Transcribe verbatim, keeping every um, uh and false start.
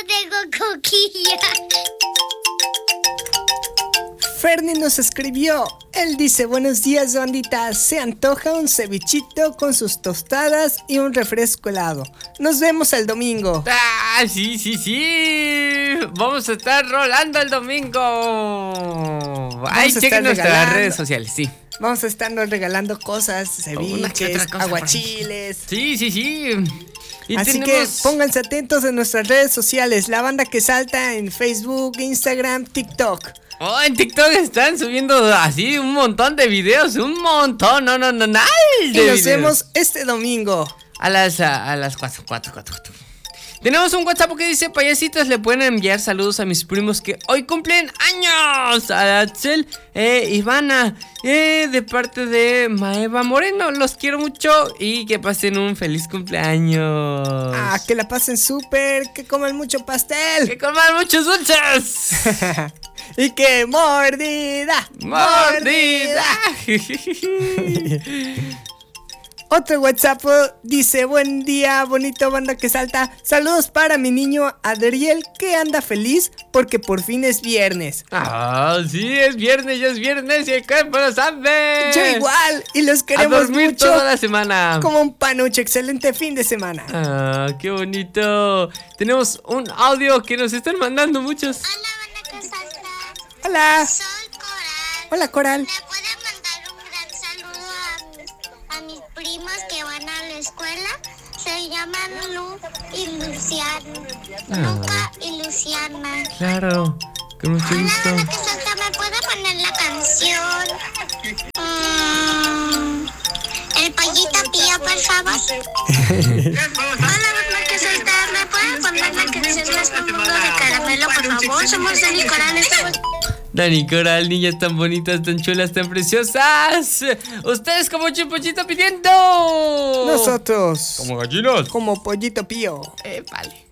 tengo coquilla. Fernie nos escribió. Él dice: buenos días, bandita. Se antoja un cevichito con sus tostadas y un refresco helado. Nos vemos el domingo. Ah, sí, sí, sí. Vamos a estar rolando el domingo. Ay, chequen nuestras regalando. redes sociales, sí. Vamos a estarnos regalando cosas, ceviches, cosa aguachiles. Sí, sí, sí. Y Así tenemos... que pónganse atentos en nuestras redes sociales. La Banda que Salta en Facebook, Instagram, TikTok. Oh, en TikTok están subiendo así un montón de videos, un montón, no, no, no, nada. Y nos videos. vemos este domingo. A las, a, a las cuatro, cuatro, cuatro, cuatro. Tenemos un WhatsApp que dice: payasitos, le pueden enviar saludos a mis primos que hoy cumplen años. A Axel, eh, Ivana, eh, de parte de Maeva Moreno. Los quiero mucho y que pasen un feliz cumpleaños. Ah, que la pasen súper, que coman mucho pastel. Que coman muchos dulces. Y que mordida, mordida. Otro WhatsApp dice: buen día, bonito Banda que Salta. Saludos para mi niño Adriel, que anda feliz porque por fin es viernes. Ah, sí, es viernes, ya es viernes y el cuerpo lo sabe. Yo igual, y los queremos a dormir mucho. Toda la semana. Como un panucho, excelente fin de semana. Ah, qué bonito. Tenemos un audio que nos están mandando muchos. Hola, Banda que Salta. Hola. Soy Coral. Hola, Coral. ¿Me pueden mandar un gran saludo a, a mis primos que van a la escuela? Se llaman Lu y Luciana. Ah. Luca y Luciana. Claro, con mucho Hola, gusto. Banda que Salta, ¿me puede poner la canción? Mm, el pollito pío, por favor. Hola, Banda que Salta, ¿me pueden poner la canción Las Pomos de Caramelo, por favor? Somos Dani Coral, estamos... Dani Coral, niñas tan bonitas, tan chulas, tan preciosas. Ustedes como Chipollito pidiendo. Nosotros como gallinas. Como Pollito Pío. Eh, vale.